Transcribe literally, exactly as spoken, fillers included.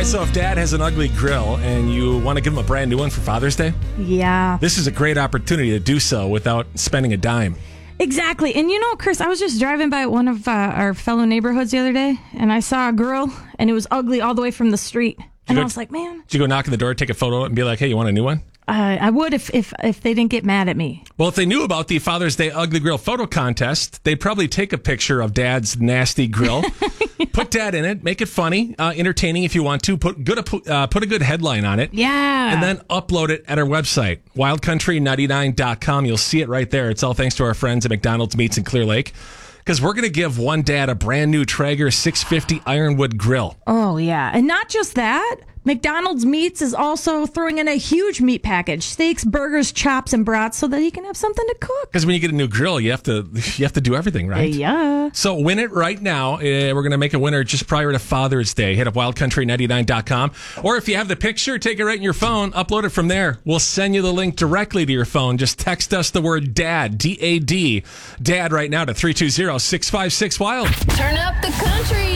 So if dad has an ugly grill and you want to give him a brand new one for Father's Day, Yeah. this is a great opportunity to do so without spending a dime. Exactly. And you know, Chris, I was just driving by one of uh, our fellow neighborhoods the other day, and I saw a grill, and it was ugly all the way from the street. And go- I was like, man, Did you go knock on the door, take a photo, and be like, hey, you want a new one? uh, I would if, if if they didn't get mad at me. Well, if they knew about the Father's Day Ugly Grill photo contest, they'd probably take a picture of Dad's nasty grill, put Dad in it, make it funny, uh, entertaining if you want to, put good uh, put a good headline on it, Yeah. and then upload it at our website, wild country ninety-nine dot com. You'll see it right there. It's all thanks to our friends at McDonald's Meats in Clear Lake, because we're going to give one dad a brand new Traeger six fifty Ironwood grill. Oh, yeah. And not just that. McDonald's Meats is also throwing in a huge meat package. Steaks, burgers, chops, and brats so that he can have something to cook. Because when you get a new grill, you have to you have to do everything, right? Yeah. So win it right now. Uh, we're going to make a winner just prior to Father's Day. Hit up wild country ninety-nine dot com. Or if you have the picture, take it right in your phone, upload it from there. We'll send you the link directly to your phone. Just text us the word DAD, D A D, DAD right now to three two zero, six five six, WILD. Turn up the country.